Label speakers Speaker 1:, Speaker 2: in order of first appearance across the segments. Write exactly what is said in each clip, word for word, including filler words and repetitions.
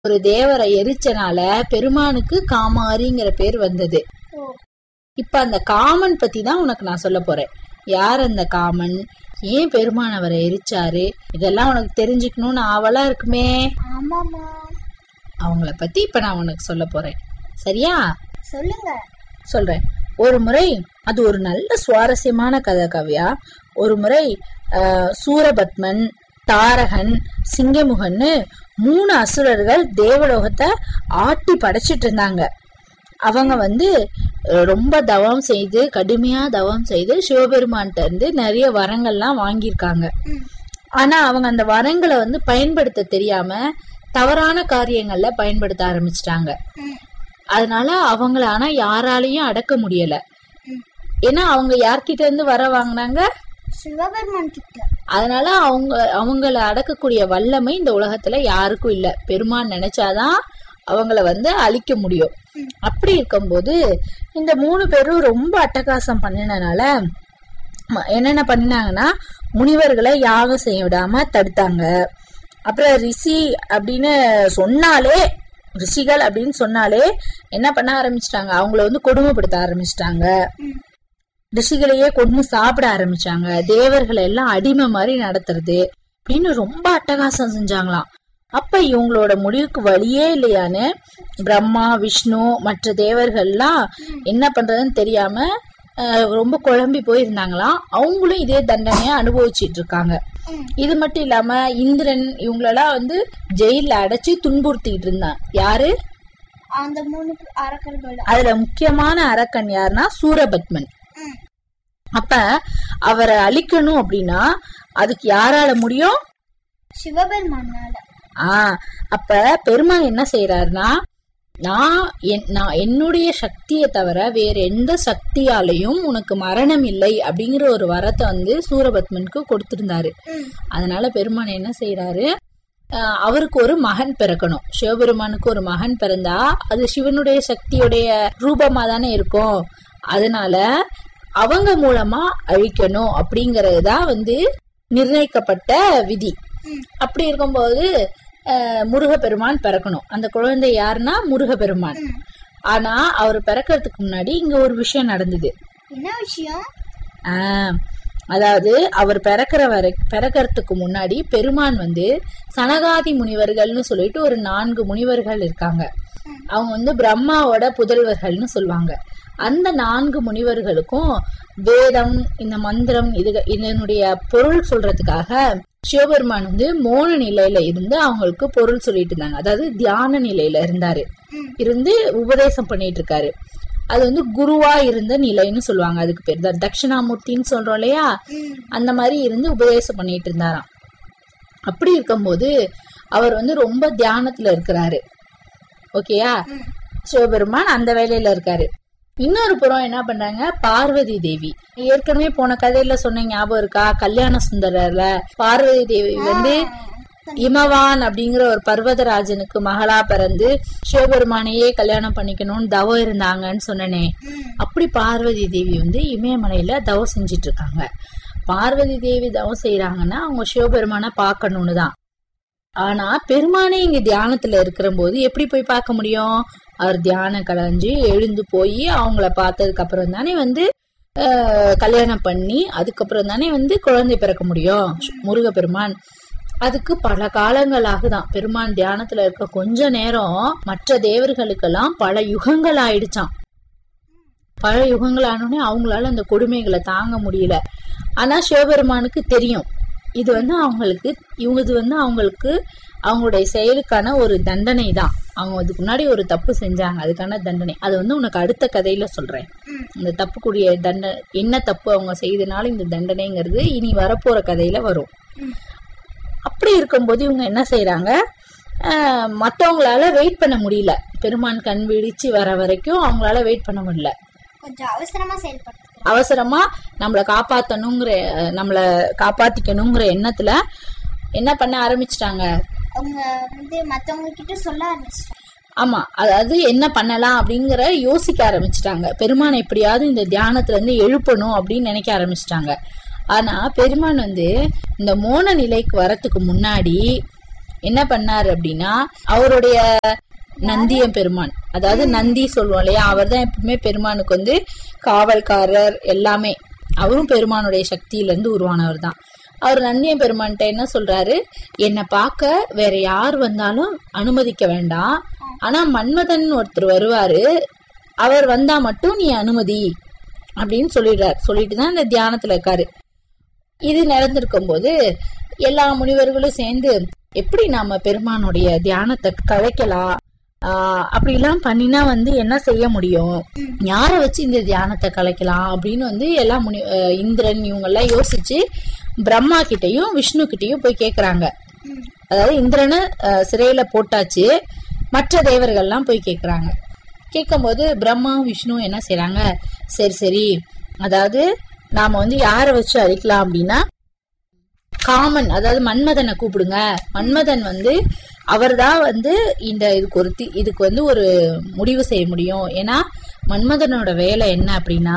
Speaker 1: ஒரு தேவரை எரிச்சனால பெருமானுக்கு காமாரிங்கிற பேர் வந்தது. இப்ப அந்த காமன் பத்தி தான் உனக்கு நான் சொல்ல போறேன். யார் அந்த காமன், ஏன் பெருமான் அவரை எரிச்சாரு, இதெல்லாம் உனக்கு தெரிஞ்சுக்கணும்னு ஆவலா இருக்குமே. அவங்கள பத்தி இப்ப நான் உனக்கு சொல்ல போறேன். சரியா?
Speaker 2: சொல்லுங்க.
Speaker 1: சொல்றேன். ஒரு முறை, அது ஒரு நல்ல சுவாரஸ்யமான கதை கவ்யா. ஒரு முறை அஹ் சூரபத்மன், தாரகன், சிங்கமுகன்னு மூணு அசுரர்கள் தேவலோகத்தை ஆட்டி படைச்சிட்டு இருந்தாங்க. அவங்க வந்து ரொம்ப தவம் செய்து, கடுமையா தவம் செய்து சிவபெருமான்கிட்ட இருந்து நிறைய வரங்கள்லாம் வாங்கியிருக்காங்க. ஆனா அவங்க அந்த வரங்களை வந்து பயன்படுத்த தெரியாம தவறான காரியங்கள்ல பயன்படுத்த ஆரம்பிச்சிட்டாங்க. அதனால அவங்கள ஆனா யாராலையும் அடக்க முடியல. ஏன்னா அவங்க யார்கிட்ட இருந்து வர வாங்கினாங்க?
Speaker 2: சிவபெருமான் கிட்ட. அதனால
Speaker 1: அவங்க அவங்கள அடக்கக்கூடிய வல்லமை இந்த உலகத்துல யாருக்கும் இல்ல. பெருமான் நினைச்சாதான் அவங்கள வந்து அழிக்க முடியும். அப்படி இருக்கும்போது இந்த மூணு பேரும் ரொம்ப அட்டகாசம் பண்ணினால என்னென்ன பண்ணினாங்கன்னா, முனிவர்களை யாகம் செய்ய விடாம தடுத்தாங்க. அப்புறம் ரிஷி அப்படின்னு சொன்னாலே, ரிஷிகள் அப்படின்னு சொன்னாலே என்ன பண்ண ஆரம்பிச்சிட்டாங்க, அவங்கள வந்து கொடுமைப்படுத்த ஆரம்பிச்சிட்டாங்க. ரிஷிகளையே கொண்டு சாப்பிட ஆரம்பிச்சாங்க. தேவர்களை எல்லாம் அடிமை மாதிரி நடத்துறது அப்படின்னு ரொம்ப அட்டகாசம் செஞ்சாங்களாம். அப்ப இவங்களோட முடிவுக்கு வழியே இல்லையான்னு பிரம்மா, விஷ்ணு, மற்ற தேவர்கள்லாம் என்ன பண்றதுன்னு தெரியாம ரொம்ப குழம்பி போயிருந்தாங்களாம். அவங்களும் இதே தண்டனையா அனுபவிச்சுட்டு இருக்காங்க. இது மட்டும் இல்லாம இந்திரன் இவங்களெல்லாம் வந்து ஜெயில அடைச்சு துன்புறுத்திட்டு இருந்தான். யாரு?
Speaker 2: அந்த மூணு அரக்கர்கள்.
Speaker 1: அதுல முக்கியமான அரக்கன் யாருன்னா சூரபத்மன். அப்ப அவரை அழிக்கணும் அப்படின்னா அதுக்கு யாரால முடியும்?
Speaker 2: சிவபெருமானால.
Speaker 1: ஆஹ் அப்ப பெருமான் என்ன செய்யறாருன்னா, நான் என்னுடைய சக்தியை தவிர வேற எந்த சக்தியாலையும் உனக்கு மரணம் இல்லை அப்படிங்கிற ஒரு வரத்தை வந்து சூரபத்மனுக்கு கொடுத்திருந்தாரு. அதனால பெருமான் என்ன செய்யறாரு, அவருக்கு ஒரு மகன் பிறக்கணும். சிவபெருமானுக்கு ஒரு மகன் பிறந்தா அது சிவனுடைய சக்தியுடைய ரூபமா தானே இருக்கும். அதனால அவங்க மூலமா அழிக்கணும் அப்படிங்கறதுதான் வந்து நிர்ணயிக்கப்பட்ட விதி. அப்படி இருக்கும்போது முருகப்பெருமான் பிறக்கணும். அந்த குழந்தை யாருன்னா முருகப்பெருமான். ஆனா அவர் பிறக்கிறதுக்கு முன்னாடி இங்க ஒரு விஷயம் நடந்தது.
Speaker 2: என்ன விஷயம்?
Speaker 1: ஆஹ் அதாவது அவர் பிறக்கிற வரை பிறக்கிறதுக்கு முன்னாடி பெருமான் வந்து சனகாதி முனிவர்கள்னு சொல்லிட்டு ஒரு நான்கு முனிவர்கள் இருக்காங்க. அவங்க வந்து பிரம்மாவோட புதல்வர்கள்னு சொல்லுவாங்க. அந்த நான்கு முனிவர்களுக்கும் வேதம், இந்த மந்திரம், இது இதனுடைய பொருள் சொல்றதுக்காக சிவபெருமான் வந்து மோன நிலையில இருந்து அவங்களுக்கு பொருள் சொல்லிட்டு இருந்தாங்க. அதாவது தியான நிலையில இருந்தாரு, இருந்து உபதேசம் பண்ணிட்டு இருக்காரு. அது வந்து குருவா இருந்த நிலைன்னு சொல்லுவாங்க. அதுக்கு பேர் தான் தட்சிணாமூர்த்தின்னு சொல்றோம் இல்லையா, அந்த மாதிரி இருந்து உபதேசம் பண்ணிட்டு இருந்தாராம். அப்படி இருக்கும்போது அவர் வந்து ரொம்ப தியானத்துல இருக்கிறாரு. ஓகேயா? சிவபெருமான் அந்த வேலையில இருக்காரு. இன்னொரு புறம் என்ன பண்றாங்க, பார்வதி தேவி. ஏற்கனவே போன கதையில சொன்ன ஞாபகம் இருக்கா? கல்யாண சுந்தரர்ல பார்வதி தேவி வந்து இமவான் அப்படிங்கிற ஒரு பர்வதராஜனுக்கு மகளா பிறந்து சிவபெருமானையே கல்யாணம் பண்ணிக்கணும்னு தவம் இருந்தாங்கன்னு சொன்னனே. அப்படி பார்வதி தேவி வந்து இமயமலையில தவம் செஞ்சிட்டு இருக்காங்க. பார்வதி தேவி தவம் செய்யறாங்கன்னா அவங்க சிவபெருமான பாக்கணும்னு தான். ஆனா பெருமானே இங்க தியானத்துல இருக்கிற போது எப்படி போய் பார்க்க முடியும்? அவர் தியானம் கலைஞ்சு எழுந்து போய் அவங்கள பார்த்ததுக்கு அப்புறம் தானே வந்து அஹ் கல்யாணம் பண்ணி அதுக்கப்புறம் தானே வந்து குழந்தை பிறக்க முடியும் முருகப்பெருமான். அதுக்கு பல காலங்கள் ஆகுதான். பெருமான் தியானத்துல இருக்க கொஞ்ச நேரம் மற்ற தேவர்களுக்கெல்லாம் பல யுகங்கள் ஆயிடுச்சான். பல யுகங்கள் ஆனோடனே அவங்களால அந்த கொடுமைகளை தாங்க முடியல. ஆனா சிவபெருமானுக்கு தெரியும் இது வந்து அவங்களுக்கு இவங்க இது வந்து அவங்களுக்கு அவங்களுடைய செயலுக்கான ஒரு தண்டனை தான். அவங்க அதுக்கு முன்னாடி ஒரு தப்பு செஞ்சாங்க, அதுக்கான தண்டனை. அது வந்து உனக்கு அடுத்த கதையில சொல்றேன். இந்த தப்புக்குரிய தண்டனை என்ன தப்பு அவங்க செய்தனால இந்த தண்டனைங்கிறது இனி வரப்போற கதையில வரும். அப்படி இருக்கும்போது இவங்க என்ன செய்யறாங்க, ஆஹ் மத்தவங்களால வெயிட் பண்ண முடியல. பெருமான் கண் விழிச்சு வர வரைக்கும் அவங்களால வெயிட் பண்ண முடியல.
Speaker 2: கொஞ்சம் அவசரமா செயல்படுத்த
Speaker 1: அவசரமா நம்மளை காப்பாத்தணுங்கிற நம்மள காப்பாத்திக்கணுங்கிற எண்ணத்துல என்ன பண்ண ஆரம்பிச்சிட்டாங்க,
Speaker 2: அவங்க வந்து மத்தவங்க கிட்ட சொல்ல ஆரம்பிச்சிட்டாங்க.
Speaker 1: ஆமா, அதாவது என்ன பண்ணலாம் அப்படிங்கிற யோசிக்க ஆரம்பிச்சிட்டாங்க. பெருமானை எப்படியாவது இந்த தியானத்துல இருந்து எழுப்பணும் அப்படின்னு நினைக்க ஆரம்பிச்சிட்டாங்க. ஆனா பெருமான் வந்து இந்த மோன நிலைக்கு வரத்துக்கு முன்னாடி என்ன பண்ணாரு அப்படின்னா, அவருடைய நந்திய பெருமான், அதாவது நந்தி சொல்லுவோம் இல்லையா, அவர் தான் எப்பவுமே பெருமானுக்கு வந்து காவல்காரர் எல்லாமே. அவரும் பெருமானுடைய சக்தியில இருந்து உருவானவர் தான். அவர் நந்திய பெருமான்கிட்ட என்ன சொல்றாரு, என்னை பார்க்க வேற யார் வந்தாலும் அனுமதிக்க வேண்டாம், ஆனா மன்மதன் ஒருத்தர் வருவாரு, அவர் வந்தா மட்டும் நீ அனுமதி அப்படின்னு சொல்லிடுறாரு. சொல்லிட்டு தான் இந்த தியானத்துல இருக்காரு. இது நடந்திருக்கும் போது எல்லா முனிவர்களும் சேர்ந்து எப்படி நாம பெருமானுடைய தியானத்தை கலைக்கலாம், ஆஹ் அப்படிலாம் பண்ணினா வந்து என்ன செய்ய முடியும், யார வச்சு இந்த தியானத்தை கலைக்கலாம் அப்படின்னு வந்து எல்லா முனி இந்திரன் இவங்க எல்லாம் யோசிச்சு பிரம்மா கிட்டையும் விஷ்ணு கிட்டையும் போய் கேக்குறாங்க. அதாவது இந்திரனை சிறையில போட்டாச்சு, மற்ற தேவர்கள்லாம் போய் கேக்குறாங்க. கேட்கும் போது பிரம்மா விஷ்ணு என்ன செய்யறாங்க, சரி சரி அதாவது நாம வந்து யார வச்சு அழிக்கலாம் அப்படின்னா, காமன் அதாவது மன்மதனை கூப்பிடுங்க, மன்மதன் வந்து அவர் தான் வந்து இந்த இதுக்கு ஒரு இதுக்கு வந்து ஒரு முடிவு செய்ய முடியும். ஏன்னா மன்மதனோட வேலை என்ன அப்படின்னா,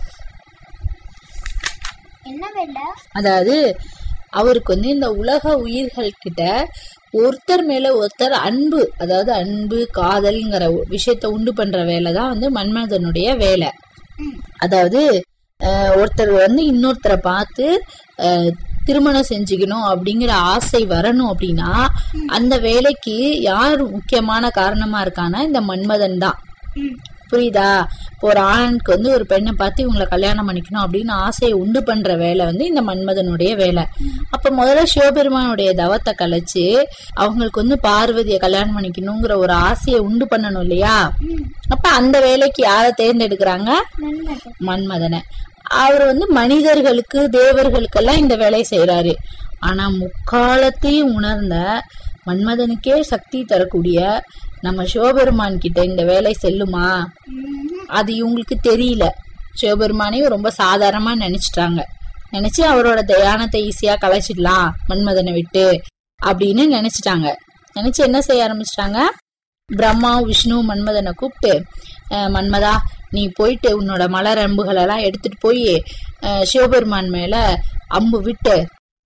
Speaker 1: அதாவது அவருக்கு வந்து இந்த உலக உயிர்கள் கிட்ட ஒருத்தர் மேல ஒருத்தர் அன்பு, அதாவது அன்பு காதல்ங்கிற விஷயத்த உண்டு பண்ற வேலைதான் வந்து மன்மதனுடைய வேலை. அதாவது ஒருத்தர் வந்து இன்னொருத்தரை பார்த்து திருமணம் செஞ்சுக்கணும் அப்படிங்கிற ஆசை வரணும் அப்படின்னா அந்த வேலைக்கு யார் முக்கியமான காரணமா இருக்கானா இந்த மன்மதன் தான். புரியுதா? இப்போ ஒரு ஆணுக்கு வந்து ஒரு பெண்ணை பார்த்து இவங்களை கல்யாணம் பண்ணிக்கணும் அப்படின்னு ஆசையை உண்டு பண்ற வேலை வந்து இந்த மன்மதனுடைய வேலை. அப்ப முதல்ல சிவபெருமானுடைய தவத்தை கலைச்சு அவங்களுக்கு வந்து பார்வதியை கல்யாணம் பண்ணிக்கணுங்கிற ஒரு ஆசையை உண்டு பண்ணணும் இல்லையா? அப்ப அந்த வேலைக்கு யாரை தேர்ந்தெடுக்கிறாங்க? மன்மதனை. அவர் வந்து மனிதர்களுக்கு தேவர்களுக்கெல்லாம் இந்த வேலையை செய்யறாரு. ஆனா முக்காலத்தையும் உணர்ந்த மன்மதனுக்கே சக்தி தரக்கூடிய நம்ம சிவபெருமான் கிட்ட இந்த வேலை செல்லுமா? அது இவங்களுக்கு தெரியல. சிவபெருமானையும் ரொம்ப சாதாரணமா நினைச்சிட்டாங்க. நினைச்சு அவரோட தியானத்தை ஈஸியா கலைச்சிடலாம் மன்மதனை விட்டு அப்படின்னு நினைச்சிட்டாங்க. நினைச்சு என்ன செய்ய ஆரம்பிச்சிட்டாங்க, பிரம்மா விஷ்ணு மன்மதனை கூப்பிட்டு, மன்மதா நீ போயிட்டு உன்னோட மலர் அம்புகள் எல்லாம் எடுத்துட்டு போய் சிவபெருமான் மேல அம்பு விட்டு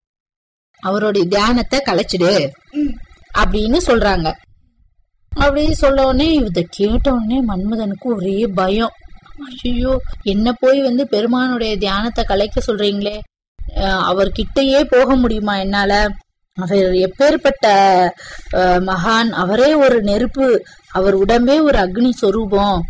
Speaker 1: அவருடைய தியானத்தை கலைச்சிடு அப்படின்னு சொல்றாங்க. அப்படி சொல்ல உடனே இதை கேட்ட உடனே மன்மதனுக்கு ஒரே பயம். ஐயோ, என்ன போய் வந்து பெருமானுடைய தியானத்தை கலைக்க சொல்றீங்களே, அவர்கிட்டயே போக முடியுமா என்னால? அவர் எப்பேற்பட்ட மகான், அவரே ஒரு நெருப்பு, அவர் உடம்பே ஒரு அக்னி சொரூபம்,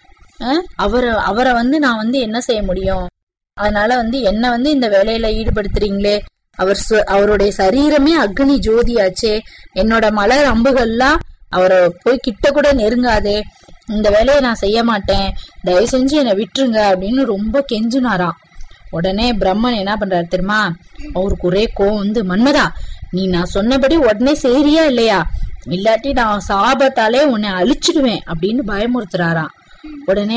Speaker 1: அவரை அவரை வந்து நான் வந்து என்ன செய்ய முடியும்? அதனால வந்து என்ன வந்து இந்த வேலையில ஈடுபடுத்துறீங்களே, அவர் அவருடைய சரீரமே அக்னி ஜோதியாச்சே, என்னோட மலர் அம்புகள்லாம் அவரை போய் கிட்ட கூட நெருங்காதே, இந்த வேலையை நான் செய்ய மாட்டேன், தயவு செஞ்சு என்னை விட்டுருங்க அப்படின்னு ரொம்ப கெஞ்சுனாராம். உடனே பிரம்மன் என்ன பண்றாரு தெரியுமா, அவருக்கு ஒரே கோவம் வந்து, மன்மதா நீ நான் சொன்னபடி உடனே செய்றியா இல்லையா, இல்லாட்டி நான் சாபத்தாலே உன்னை அழிச்சிடுவேன் அப்படின்னு பயமுறுத்துறாராம். உடனே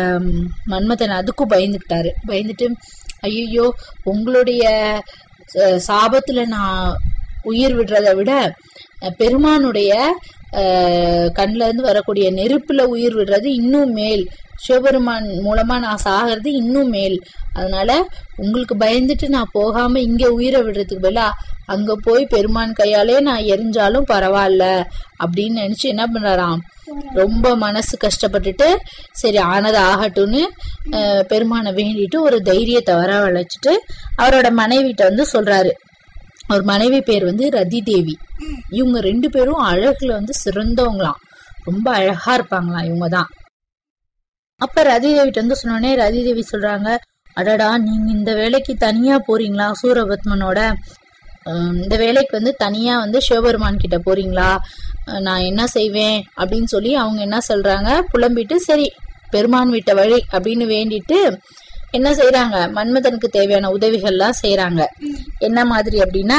Speaker 1: மன்மதன் அதுக்கும் பயந்துக்கிட்டாரு. பயந்துட்டு, ஐயோ உங்களுடைய சாபத்துல நான் உயிர் விடுறத விட பெருமானுடைய கண்ல இருந்து வரக்கூடிய நெருப்புல உயிர் விடுறது இன்னும் மேல், சிவபெருமான் மூலமா நான் சாகிறது இன்னும் மேல், அதனால உங்களுக்கு பயந்துட்டு நான் போகாம இங்க உயிரை விடுறதுக்கு பதிலா அங்க போய் பெருமான் கையாலே நான் எரிஞ்சாலும் பரவாயில்ல அப்படின்னு நினைச்சு என்ன பண்றாராம், ரொம்ப மனசு கஷ்டப்பட்டுட்டு சரி ஆனது ஆகட்டும்னு பெருமானை வேண்டிட்டு ஒரு தைரியத்தை வரவழைச்சிட்டு அவரோட மனைவிட்ட வந்து சொல்றாரு. அவர் மனைவி பேர் வந்து ரதி தேவி. இவங்க ரெண்டு பேரும் அழகுல வந்து சிறந்தவங்களாம், ரொம்ப அழகா இருப்பாங்களாம் இவங்க தான். அப்ப ரதி தேவிட்ட வந்து சொன்னோடனே ரதி தேவி சொல்றாங்க, அடடா நீங்க இந்த வேலைக்கு தனியா போறீங்களா, சூரபத்மனோட இந்த வேலைக்கு வந்து தனியா வந்து சிவபெருமான் கிட்ட போறீங்களா, நான் என்ன செய்வேன் அப்படின்னு சொல்லி அவங்க என்ன சொல்றாங்க, புலம்பிட்டு சரி பெருமான் விட்ட வழி அப்படின்னு வேண்டிட்டு என்ன செய்யறாங்க, மன்மதனுக்கு தேவையான உதவிகள்லாம் செய்யறாங்க. என்ன மாதிரி அப்படின்னா,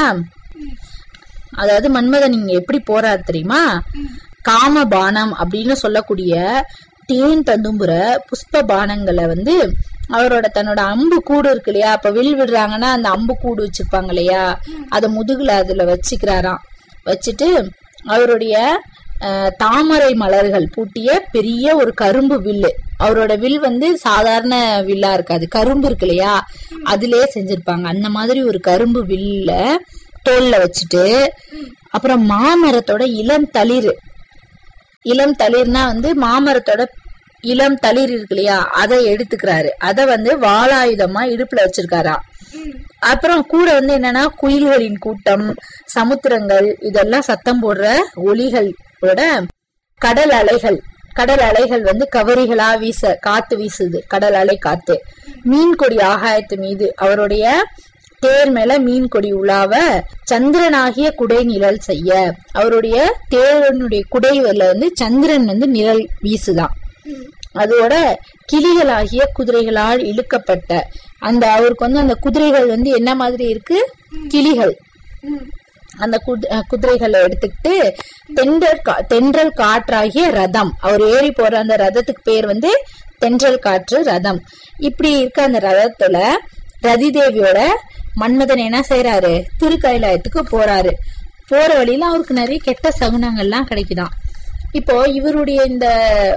Speaker 1: அதாவது மன்மதன் இங்க எப்படி போறாரு தெரியுமா, காம பானம் அப்படின்னு சொல்லக்கூடிய தேன் தந்தும்புற புஷ்ப பானங்களை வந்து அவரோட தன்னோட அம்பு கூடு இருக்கு இல்லையா, அப்ப வில் விடுறாங்கன்னா அந்த அம்பு கூடு வச்சிருப்பாங்க இல்லையா, அத முதுகுல அதுல வச்சுக்கிறாராம். வச்சுட்டு அவருடைய தாமரை மலர்கள் பூட்டிய பெரிய ஒரு கரும்பு வில்லு, அவரோட வில் வந்து சாதாரண வில்லா இருக்காது, கரும்பு இருக்கு இல்லையா அதுலயே செஞ்சிருப்பாங்க, அந்த மாதிரி ஒரு கரும்பு வில்ல தோல்ல வச்சுட்டு அப்புறம் மாமரத்தோட இளம் தளிர், இளம் தளிர்னா வந்து மாமரத்தோட இளம் தளிர் இருக்கு இல்லையா, அதை எடுத்துக்கிறாரு. அத வந்து வாளாயுதமா இடுப்புல வச்சிருக்காரா. அப்புறம் கூட வந்து என்னன்னா குயில்களின் கூட்டம், சமுத்திரங்கள் இதெல்லாம் சத்தம் போடுற ஒலிகளோட கடல் அலைகள், கடல் அலைகள் வந்து கவரிகளா வீச காத்து வீசுது, கடல் அலை காத்து. மீன் கொடி ஆகாயத்து மீது அவருடைய தேர் மேல மீன் கொடி உலாவ சந்திரனாகிய குடை நிழல் செய்ய, அவருடைய தேரனுடைய குடைவர்ல வந்து சந்திரன் வந்து நிழல் வீசுதான். அதோட கிளிகளாகிய குதிரைகளால் இழுக்கப்பட்ட அந்த அவருக்கு வந்து அந்த குதிரைகள் வந்து என்ன மாதிரி இருக்கு, கிளிகள். அந்த குதிரைகளை எடுத்துக்கிட்டு தென்றல் தென்றல் காற்றாகிய ரதம், அவர் ஏறி போற அந்த ரதத்துக்கு பேர் வந்து தென்றல் காற்று ரதம். இப்படி இருக்க அந்த ரதத்துல ரதி தேவியோட மன்மதன் என்ன செய்யறாரு, திருக்கைலாயத்துக்கு போறாரு. போற வழியில அவருக்கு நிறைய கெட்ட சகுனங்கள்லாம் கிடைக்குதாம். இப்போ இவருடைய இந்த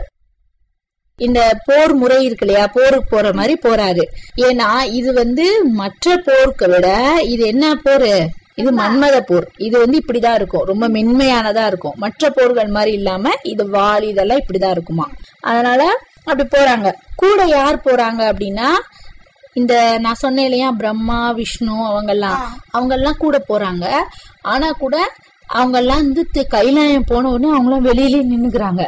Speaker 1: இந்த போர் முறை இருக்கு இல்லையா, போருக்கு போற மாதிரி போறாரு. ஏன்னா இது வந்து மற்ற போருக்கு விட இது என்ன போரு, இது மன்மத போர். இது வந்து இப்படிதான் இருக்கும், ரொம்ப மென்மையானதா இருக்கும். மற்ற போர்கள் மாதிரி இல்லாம இது வாள் இதெல்லாம் இப்படிதான் இருக்குமா. அதனால அப்படி போறாங்க. கூட யார் போறாங்க அப்படின்னா இந்த நான் சொன்னேன் இல்லையா பிரம்மா விஷ்ணு அவங்கெல்லாம் அவங்கெல்லாம் கூட போறாங்க. ஆனா கூட அவங்கெல்லாம் வந்து கைலாயம் போன உடனே அவங்களாம் வெளியிலே நின்னுக்குறாங்க.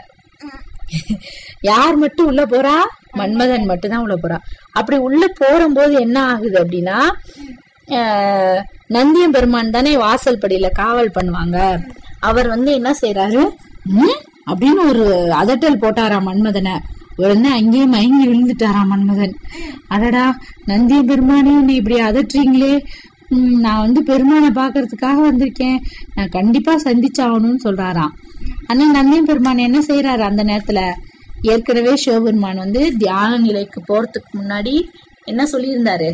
Speaker 1: யார் மட்டும் உள்ள போறா, மன்மதன் மட்டும் தான் உள்ள போறா. அப்படி உள்ள போறும்போது என்ன ஆகுது அப்படின்னா நந்தியம் பெருமான் தானே வாசல் படியில காவல் பண்ணுவாங்க. அவர் வந்து என்ன செய்யறாரு அப்படின்னு ஒரு அதட்டல் போட்டாராம் மன்மதனை. உடனே அங்கேயே மயங்கி விழுந்துட்டாராம் மன்மதன். அடடா நந்தியம் பெருமானே என்னை இப்படி அதட்டுறீங்களே, உம் நான் வந்து பெருமானை பாக்குறதுக்காக வந்திருக்கேன், நான் கண்டிப்பா சந்திச்சாகணும்னு சொல்றாராம். ஆனா நந்தியம் பெருமான் என்ன செய்யறாரு அந்த நேரத்துல, ஏற்கனவே சிவபெருமான் வந்து தியான நிலைக்கு போறதுக்கு முன்னாடி என்ன சொல்லியிருந்தாரு,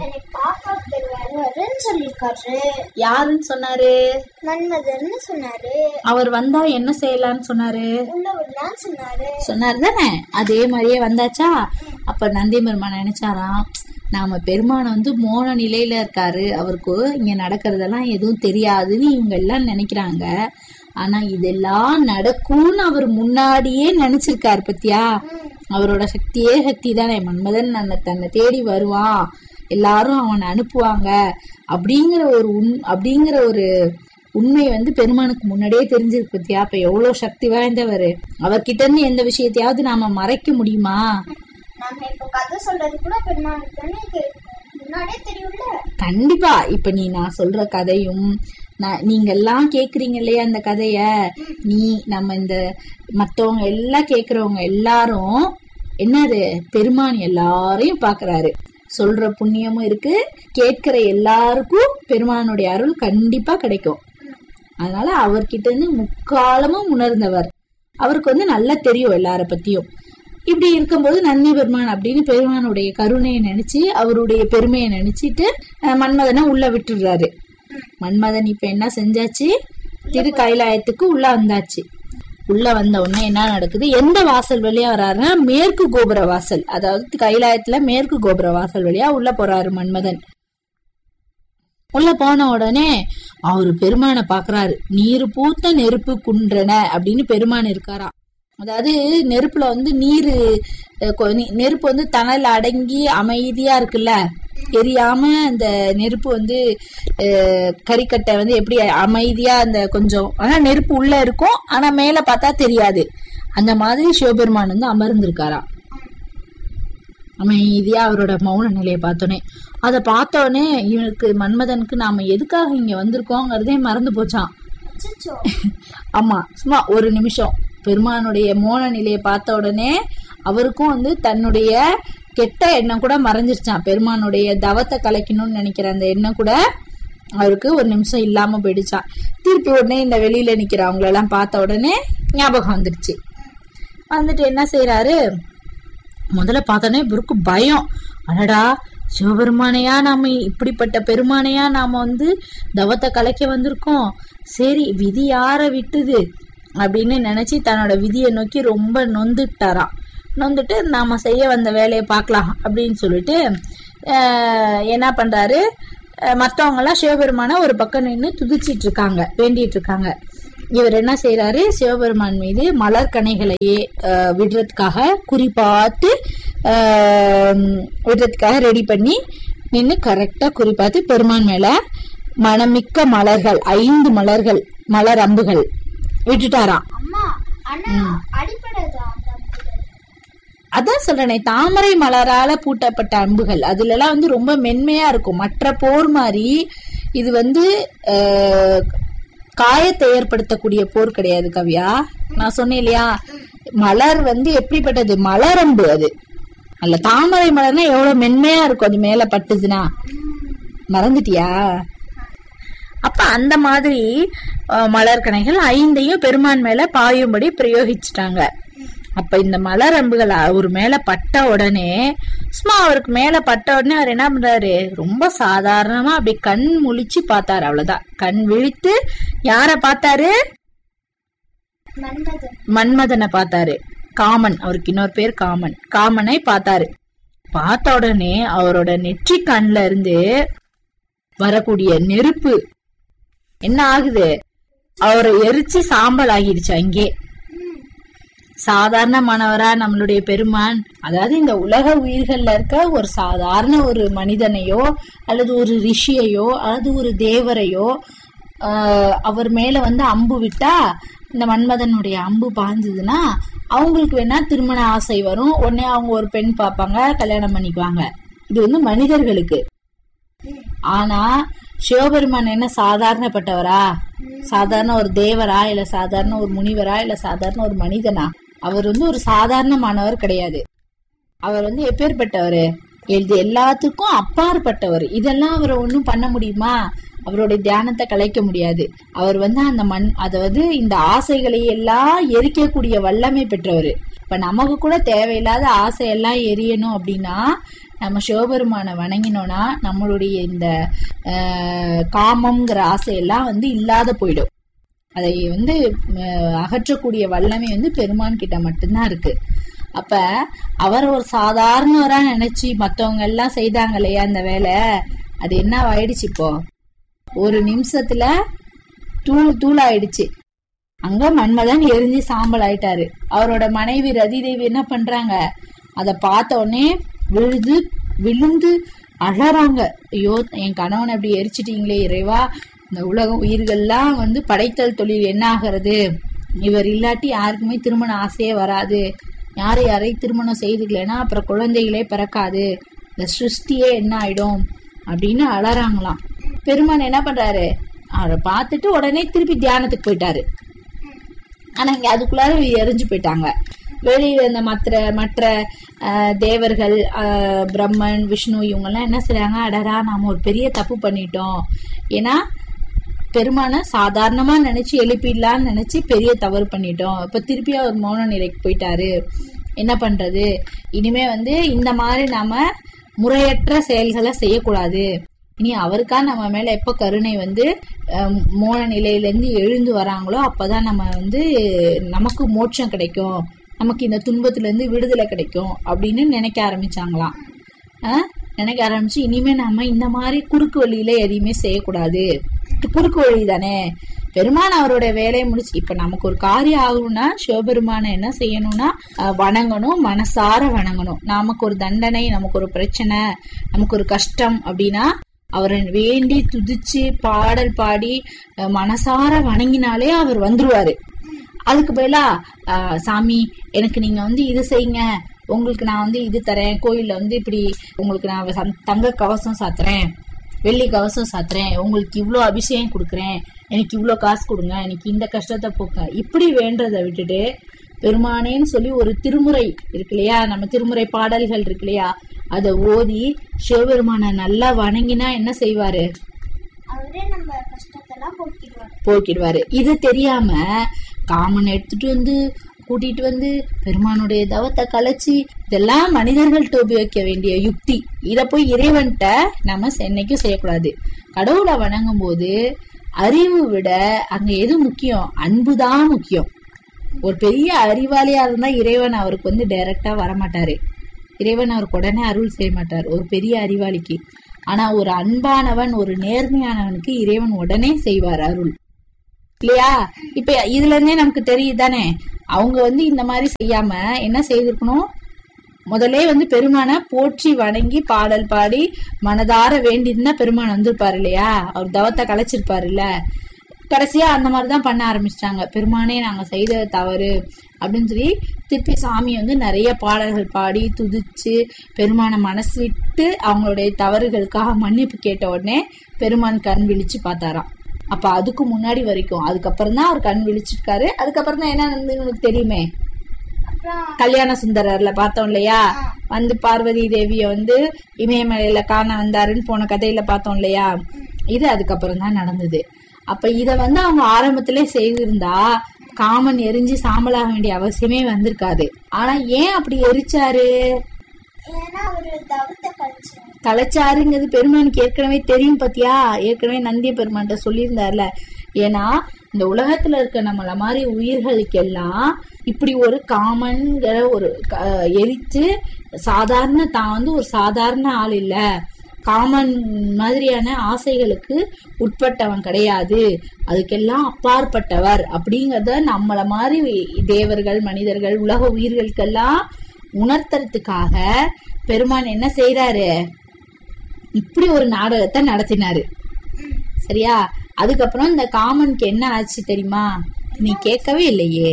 Speaker 1: யாருன்னு சொன்னாரு,
Speaker 2: மன்மதன்னு சொன்னாரு.
Speaker 1: அவர் வந்தா என்ன செய்யலாம்னு சொன்னாரு, சொன்னாரு தானே. அதே மாதிரியே வந்தாச்சா. அப்ப நந்தி பெருமான் நினைச்சாராம், நாம பெருமானை வந்து மோன நிலையில இருக்காரு, அவருக்கு இங்க நடக்கிறதெல்லாம் எதுவும் தெரியாதுன்னு இவங்க எல்லாம் நினைக்கிறாங்க. ஆனா இதெல்லாம் நடக்கும்னு அவர் முன்னாடியே நினைச்சிருக்காரு பத்தியா. அவரோட சக்தியே சக்தி தானே. மன்மதன் தன்னை தேடி வருவான், எல்லாரும் அவனை அனுப்புவாங்க அப்படிங்கிற ஒரு உண் அப்படிங்கிற ஒரு உண்மை வந்து பெருமானுக்கு முன்னாடியே தெரிஞ்சிருக்கு பத்தியா. அப்ப எவ்வளவு சக்தி வாய்ந்தவர். அவர்கிட்ட இருந்து எந்த விஷயத்தையாவது நாம மறைக்க முடியுமா? கண்டிப்பா. இப்ப நீ நான் சொல்ற கதையும் நீங்க எல்லாம் கேக்குறீங்க இல்லையா அந்த கதைய, நீ நம்ம இந்த மத்தவங்க எல்லாம் கேக்குறவங்க எல்லாரும் என்னது, பெருமான் எல்லாரையும் பாக்குறாரு. சொல்ற புண்ணியமும் இருக்கு, கேட்கிற எல்லாருக்கும் பெருமானுடைய அருள் கண்டிப்பா கிடைக்கும். அதனால அவர்கிட்ட இருந்து முக்காலமும் உணர்ந்தவர், அவருக்கு வந்து நல்லா தெரியும் எல்லார பத்தியும். இப்படி இருக்கும்போது நந்தி பெருமான் அப்படின்னு பெருமானுடைய கருணையை நினைச்சு அவருடைய பெருமையை நினைச்சிட்டு மன்மதனை உள்ள விட்டுடுறாரு. மன்மதன் இப்ப என்ன செஞ்சாச்சு, திரு கைலாயத்துக்கு உள்ள வந்தாச்சு. உள்ள வந்த உடனே என்ன நடக்குது, எந்த வாசல் வழியா வர்றாருன்னா மேற்கு கோபுர வாசல், அதாவது கைலாயத்துல மேற்கு கோபுர வாசல் வழியா உள்ள போறாரு மன்மதன். உள்ள போன உடனே அவரு பெருமானை பாக்குறாரு. நீர் பூத்த நெருப்பு குன்றன அப்படின்னு பெருமான் இருக்காராம். அதாவது நெருப்புல வந்து நீரு நெருப்பு வந்து தணல் அடங்கி அமைதியா இருக்குல்ல, எரியாம அந்த நெருப்பு வந்து கறிக்கட்டை வந்து எப்படி அமைதியா அந்த கொஞ்சம், ஆனா நெருப்பு உள்ள இருக்கும் ஆனா மேல பார்த்தா தெரியாது. அந்த மாதிரி சிவபெருமான் வந்து அமர்ந்திருக்காராம் அமைதியா. அவரோட மௌன நிலையை பார்த்தோன்னே அதை பார்த்தோடனே இவனுக்கு மன்மதனுக்கு நாம எதுக்காக இங்க வந்திருக்கோங்கிறதே மறந்து போச்சான். ஆமா, சும்மா ஒரு நிமிஷம் பெருமானுடைய மோன நிலையை பார்த்த உடனே அவருக்கும் வந்து தன்னுடைய கெட்ட எண்ணம் கூட மறைஞ்சிருச்சான். பெருமானுடைய தவத்தை கலைக்கணும்னு நினைக்கிற அந்த எண்ணம் கூட அவருக்கு ஒரு நிமிஷம் இல்லாம போயிடுச்சான். திருப்பி உடனே இந்த வெளியில நிக்கிறவங்கள எல்லாம் பார்த்த உடனே ஞாபகம் வந்துருச்சு. வந்துட்டு என்ன செய்யறாரு, முதல்ல பார்த்தோன்னே இவருக்கு பயம். அடடா சிவபெருமானையா நாம, இப்படிப்பட்ட பெருமானையா நாம வந்து தவத்தை கலைக்க வந்திருக்கோம், சரி விதி யார விட்டுது அப்படின்னு நினைச்சு தன்னோட விதியை நோக்கி ரொம்ப நொந்துட்டாராம். நொந்துட்டு நாம செய்ய வந்த வேலையை பார்க்கலாம் அப்படின்னு சொல்லிட்டு என்ன பண்றாரு, மற்றவங்க எல்லாம் சிவபெருமான ஒரு பக்கம் நின்று துதிச்சிட்டு இருக்காங்க, வேண்டிட்டு இருக்காங்க. இவர் என்ன செய்யறாரு, சிவபெருமான் மீது மலர் கணைகளையே விடுறதுக்காக குறிப்பாத்து விடுறதுக்காக ரெடி பண்ணி நின்று கரெக்டா குறிப்பாத்து பெருமான் மேல மனமிக்க மலர்கள், ஐந்து மலர்கள், மலர் அம்புகள் விட்டுட்டாராம். அதான் சொல்றேனே, தாமரை மலரால பூட்டப்பட்ட அம்புகள். அதுல எல்லாம் வந்து ரொம்ப மென்மையா இருக்கும். மற்ற போர் மாதிரி இது வந்து காயத்தை ஏற்படுத்தக்கூடிய போர் கிடையாது கவ்யா. நான் சொன்னேன் இல்லையா, மலர் வந்து எப்படிப்பட்டது, மலரம்பு. அது அல்ல தாமரை மலர்னா எவ்வளவு மென்மையா இருக்கும், அது மேல பட்டுதுன்னா. மறந்துட்டியா? அப்ப அந்த மாதிரி மலர் கணைகள் ஐந்தையும் பெருமான் மேல பாயும்படி பிரயோகிச்சுட்டாங்க. அப்ப இந்த மலர் அம்புகள் அவர் மேல பட்ட உடனே, சும்மா அவருக்கு மேல பட்ட உடனே அவர் என்ன பண்றாரு, ரொம்ப சாதாரணமா அப்படி கண் முழிச்சு பார்த்தாரு. அவ்வளவுதான், கண் விழித்து யார பார்த்தாரு, மன்மதனை பார்த்தாரு. காமன், அவருக்கு இன்னொரு பேர் காமன். காமனை பார்த்தாரு. பார்த்த உடனே அவரோட நெற்றி கண்ல இருந்து வரக்கூடிய நெருப்பு என்ன ஆகுது, அவரை எரிச்சு சாம்பல் ஆகிடுச்சு. அங்கே சாதாரணமானவரா நம்மளுடைய பெருமான், அதாவது இந்த உலக உயிர்கள்ல இருக்க ஒரு சாதாரண ஒரு மனிதனையோ அல்லது ஒரு ரிஷியையோ அல்லது ஒரு தேவரையோ ஆஹ் அவர் மேல வந்து அம்பு விட்டா, இந்த மன்மதனுடைய அம்பு பாய்ஞ்சதுன்னா அவங்களுக்கு வேணா திருமண ஆசை வரும். உடனே அவங்க ஒரு பெண் பார்ப்பாங்க, கல்யாணம் பண்ணிக்குவாங்க. இது வந்து மனிதர்களுக்கு. ஆனா சிவபெருமான் என்ன சாதாரணப்பட்டவரா, சாதாரண ஒரு தேவரா, இல்ல சாதாரண ஒரு முனிவரா, இல்ல சாதாரண ஒரு மனிதனா? அவர் வந்து ஒரு சாதாரணமானவர் கிடையாது. அவர் வந்து எப்பேற்பட்டவர், இது எல்லாத்துக்கும் அப்பாற்பட்டவர். இதெல்லாம் அவரை ஒன்னும் பண்ண முடியுமா? அவருடைய தியானத்தை கலைக்க முடியாது. அவர் வந்து அந்த மண் அதாவது இந்த ஆசைகளை எல்லாம் எரிக்கக்கூடிய வல்லமை பெற்றவர். இப்ப நமக்கு கூட தேவையில்லாத ஆசையெல்லாம் எரியணும் அப்படின்னா நம்ம சிவபெருமானை வணங்கினோம்னா நம்மளுடைய இந்த காமம்ங்கிற ஆசையெல்லாம் வந்து இல்லாத போயிடும். அதை வந்து அகற்றக்கூடிய வல்லமை வந்து பெருமான் கிட்ட மட்டும்தான் இருக்கு. அப்ப அவர் ஒரு சாதாரணவரா நினைச்சு மத்தவங்க எல்லாம் செய்தாங்க இல்லையா அந்த வேலை, அது என்ன ஆயிடுச்சு, இப்போ ஒரு நிமிஷத்துல தூள் தூள் ஆயிடுச்சு. அங்க மன்மதன் எரிஞ்சு சாம்பல் ஆயிட்டாரு. அவரோட மனைவி ரதி தேவி என்ன பண்றாங்க, அத பார்த்த உடனே விழுது விழுந்து அழறாங்க. ஐயோ, என் கணவனை அப்படி எரிச்சிட்டீங்களே இறைவா, இந்த உலக உயிர்கள்லாம் வந்து படைத்தல் தொழில் என்ன ஆகிறது, இவர் இல்லாட்டி யாருக்குமே திருமண ஆசையே வராது, யாரை யாரையும் திருமணம் செய்துக்கலன்னா அப்புறம் குழந்தைகளே பிறக்காது, இந்த சிருஷ்டியே என்ன ஆயிடும் அப்படின்னு அழறாங்களாம். பெருமான் என்ன பண்றாரு, அவரை பார்த்துட்டு உடனே திருப்பி தியானத்துக்கு போயிட்டாரு. ஆனா இங்க அதுக்குள்ளார எரிஞ்சு போயிட்டாங்க. வெளியில இந்த மற்ற மற்ற தேவர்கள், பிரம்மன், விஷ்ணு இவங்க எல்லாம் என்ன செய்றாங்க, அடரா நாம ஒரு பெரிய தப்பு பண்ணிட்டோம், ஏன்னா பெருமான சாதாரணமா நினைச்சு எழுப்பிடலான்னு நினைச்சு பெரிய தவறு பண்ணிட்டோம், இப்ப திருப்பி அவர் மௌன நிலைக்கு போயிட்டாரு, என்ன பண்றது, இனிமே வந்து இந்த மாதிரி நாம முறையற்ற செயல்களை செய்யக்கூடாது, இனி அவருக்கா நம்ம மேல எப்ப கருணை வந்து மோன நிலையில இருந்து எழுந்து வராங்களோ அப்பதான் நம்ம வந்து நமக்கு மோட்சம் கிடைக்கும், நமக்கு இந்த துன்பத்துல இருந்து விடுதலை கிடைக்கும் அப்படின்னு நினைக்க ஆரம்பிச்சாங்களாம். ஆஹ் நினைக்க ஆரம்பிச்சு இனிமே நம்ம இந்த மாதிரி குறுக்கு வழியில எதையுமே செய்யக்கூடாது. குறுக்கு வழி தானே, பெருமான் அவரோட வேலையை முடிச்சு இப்ப நமக்கு ஒரு காரியம் ஆகணும்னா சிவபெருமான என்ன செய்யணும்னா வணங்கணும், மனசார வணங்கணும். நமக்கு ஒரு தண்டனை, நமக்கு ஒரு பிரச்சனை, நமக்கு ஒரு கஷ்டம் அப்படின்னா அவரை வேண்டி துதிச்சு பாடல் பாடி மனசார வணங்கினாலே அவர் வந்துருவாரு. அதுக்கு பதிலா ஆஹ் சாமி எனக்கு நீங்க வந்து இது செய்யுங்க, உங்களுக்கு நான் வந்து இது தரேன், கோயில்ல வந்து இப்படி உங்களுக்கு நான் தங்க கவசம் சாத்துறேன், வெள்ளி கவசம் சாத்துறேன், உங்களுக்கு இவ்வளோ அபிஷேகம் கொடுக்குறேன், எனக்கு இவ்வளோ காசு கொடுங்க, எனக்கு இந்த கஷ்டத்தை போக்க, இப்படி வேண்டதை விட்டுட்டு பெருமானேன்னு சொல்லி ஒரு திருமுறை இருக்கு இல்லையா, நம்ம திருமுறை பாடல்கள் இருக்கு இல்லையா, அதை ஓதி சிவபெருமான நல்லா வணங்கினா என்ன செய்வாரு, போக்கிடுவாரு. இது தெரியாம காமன் எடுத்துட்டு வந்து கூட்டிட்டு வந்து பெருமானுடைய தவத்தை கலைச்சு, இதெல்லாம் மனிதர்கள்ட்ட உபயோகிக்க வேண்டிய யுக்தி. இத போய் இறைவன்கிட்ட நம்ம என்னைக்கும் செய்யக்கூடாது. கடவுளை வணங்கும் போது அறிவு விட அங்க எது முக்கியம், அன்புதான் முக்கியம். ஒரு பெரிய அறிவாளியா இருந்தா இறைவன் அவருக்கு வந்து டைரக்டா வரமாட்டாரு, இறைவன் அவருக்கு உடனே அருள் செய்ய மாட்டார் ஒரு பெரிய அறிவாளிக்கு. ஆனா ஒரு அன்பானவன், ஒரு நேர்மையானவனுக்கு இறைவன் உடனே செய்வார் அருள். இல்லையா? இப்ப இதுல இருந்தே நமக்கு தெரியுதானே, அவங்க வந்து இந்த மாதிரி செய்யாம என்ன செய்திருக்கணும், முதலே வந்து பெருமானை போற்றி வணங்கி பாடல் பாடி மனதார வேண்டியிருந்தா பெருமான் வந்திருப்பாரு இல்லையா, அவர் தவத்தை கலைச்சிருப்பாரு இல்ல. கடைசியா அந்த மாதிரிதான் பண்ண ஆரம்பிச்சிட்டாங்க. பெருமானே நாங்க செய்த தவறு அப்படின்னு சொல்லி திருப்பி சாமி வந்து நிறைய பாடல்கள் பாடி துதிச்சு பெருமானை மனசு விட்டு அவங்களுடைய தவறுகளுக்காக மன்னிப்பு கேட்ட உடனே பெருமான் கண் விழிச்சு பார்த்தாராம். அப்ப அதுக்கு முன்னாடி வரைக்கும் அதுக்கப்புறம் தான் அவர் கண் விழிச்சிருக்காரு. அதுக்கப்புறம் தான் என்ன நடந்ததுன்னு உங்களுக்கு தெரியுமே, கல்யாண சுந்தரர்ல பார்த்தோம் இல்லையா, வந்து பார்வதி தேவிய வந்து இமயமலையில காண வந்தாருன்னு போன கதையில பார்த்தோம் இல்லையா, இது அதுக்கப்புறம் தான் நடந்தது. அப்ப இத வந்து அவங்க ஆரம்பத்திலே செய்திருந்தா காமன் எரிஞ்சு சாம்பலாக வேண்டிய அவசியமே வந்திருக்காது. ஆனா ஏன் அப்படி எரிச்சாரு, கலைச்சாருங்கிறது பெருமானுக்கு ஏற்கனவே தெரியும் பாத்தியா, ஏற்கனவே நந்திய பெருமான்கிட்ட சொல்லியிருந்தார்ல. ஏன்னா இந்த உலகத்துல இருக்க நம்மள மாதிரி உயிர்களுக்கெல்லாம் இப்படி ஒரு காமன்கிற ஒரு எரிச்சு சாதாரண தான் வந்து ஒரு சாதாரண ஆள் இல்ல, காமன் மாதிரியான ஆசைகளுக்கு உட்பட்டவன் கிடையாது, அதுக்கெல்லாம் அப்பாற்பட்டவர் அப்படிங்கறத நம்மள மாதிரி தேவர்கள் மனிதர்கள் உலக உயிர்களுக்கெல்லாம் உணர்த்துறதுக்காக பெருமான் என்ன செய்யறாரு, இப்படி ஒரு நாடகத்தை நடத்தினாரு. சரியா? அதுக்கப்புறம் இந்த காமனுக்கு என்ன ஆச்சு தெரியுமா, நீ கேட்கவே இல்லையே.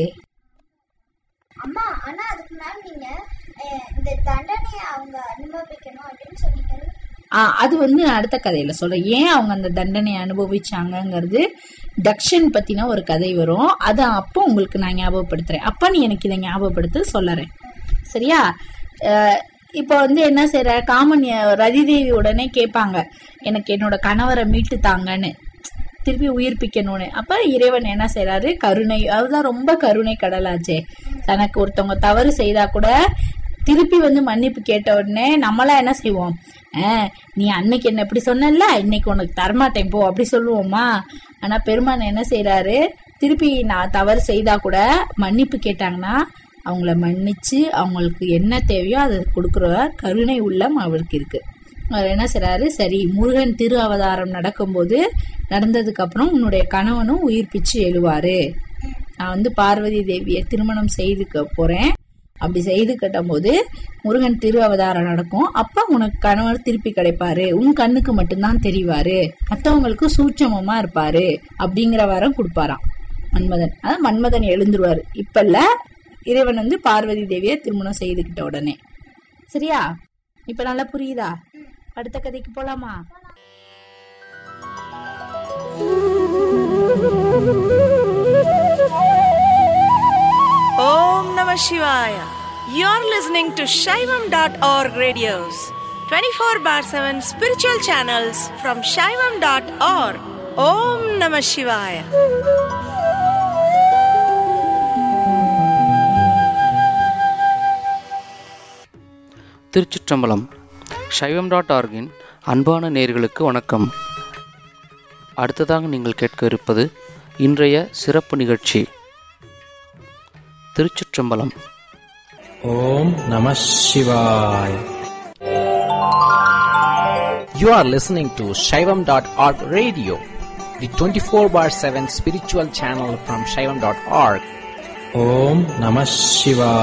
Speaker 2: அம்மா, ஆனா அதுக்கு மேல நீங்க இந்த தண்டனையை அவங்க அனுபவிக்கணும் அப்படின்னு சொன்னீங்க.
Speaker 1: ஆஹ் அது வந்து அடுத்த கதையில சொல்றேன், ஏன் அவங்க அந்த தண்டனையை அனுபவிச்சாங்கிறது. தக்ஷன் பத்தின ஒரு கதை வரும், அது அப்போ உங்களுக்கு நான் ஞாபகப்படுத்துறேன். அப்ப நீ எனக்கு இதை ஞாபகப்படுத்து சொல்லறேன். சரியா? இப்ப வந்து என்ன செய்யற, காமன் ரதிதேவி உடனே கேட்பாங்க, எனக்கு என்னோட கணவரை மீட்டு தாங்கன்னு, திருப்பி உயிர்ப்பிக்கணும்னு. அப்ப இறைவன் என்ன செய்யறாரு, கருணை, அதுதான் ரொம்ப கருணை கடலாச்சே. தனக்கு ஒருத்தவங்க தவறு செய்தா கூட திருப்பி வந்து மன்னிப்பு கேட்ட உடனே நம்மளா என்ன செய்வோம், ஆஹ் நீ அன்னைக்கு என்ன இப்படி சொன்னல, இன்னைக்கு உனக்கு தரமாட்டேன் போ அப்படி சொல்லுவோமா. ஆனா பெருமான் என்ன செய்யறாரு, திருப்பி நான் தவறு செய்தா கூட மன்னிப்பு கேட்டாங்கன்னா அவங்கள மன்னிச்சு அவங்களுக்கு என்ன தேவையோ அதை கொடுக்குற கருணை உள்ளம் அவருக்கு இருக்கு. அவர் என்ன செய்யறாரு, சரி முருகன் திரு அவதாரம் நடக்கும்போது நடந்ததுக்கு அப்புறம் உன்னுடைய கணவனும் உயிர்ப்பிச்சு எழுவாரு, நான் வந்து பார்வதி தேவியை திருமணம் செய்துக்க போறேன், அப்படி செய்து கட்டும் போது முருகன் திரு அவதாரம் நடக்கும், அப்ப உனக்கு கணவர் திருப்பி கிடைப்பாரு, உன் கண்ணுக்கு மட்டும்தான் தெரிவாரு, மற்றவங்களுக்கு சூட்சமமா இருப்பாரு அப்படிங்கிற வாரம் கொடுப்பாராம் மன்மதன். அதான் மன்மதன் எழுந்துருவாரு. இப்ப இல்ல, இறைவன் வந்து பார்வதி தேவியை திருமணம் செய்துகிட்ட உடனே. சரியா? இப்ப நல்லா புரியுதா? அடுத்த கதைக்கு போலாமா?
Speaker 3: Om Namah Shivaya. You're listening to Shaivam dot org radios, twenty-four bar seven spiritual channels from Shaivam dot org. Om Namah Shivaya.
Speaker 4: திருச்சிற்றம்பலம். சைவம் டாட் ஆர்கின் அன்பான நேயர்களுக்கு வணக்கம். அடுத்ததாக நீங்கள் கேட்க இருப்பது இன்றைய சிறப்பு நிகழ்ச்சி. திருச்சிற்றம்பலம்.
Speaker 5: ஓம் நம சிவாய். You are listening to Shaivam dot org radio, the twenty-four bar seven spiritual channel from Shaivam dot org. Om Namah Shivaya.